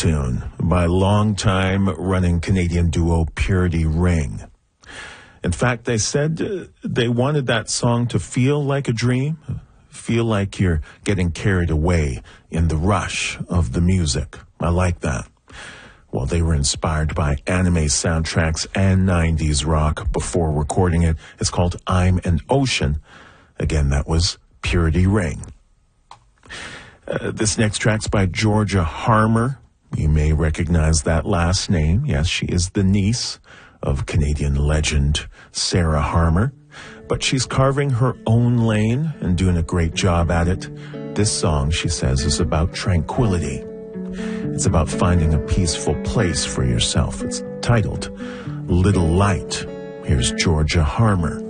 tune by longtime running Canadian duo Purity Ring. In fact, they said they wanted that song to feel like a dream, feel like you're getting carried away in the rush of the music. I like that. Well, they were inspired by anime soundtracks and 90s rock before recording it. It's called I'm an Ocean. Again, that was Purity Ring. This next track's by Georgia Harmer. You may recognize that last name. Yes, she is the niece of Canadian legend Sarah Harmer. But she's carving her own lane and doing a great job at it. This song, she says, is about tranquility. It's about finding a peaceful place for yourself. It's titled Little Light. Here's Georgia Harmer.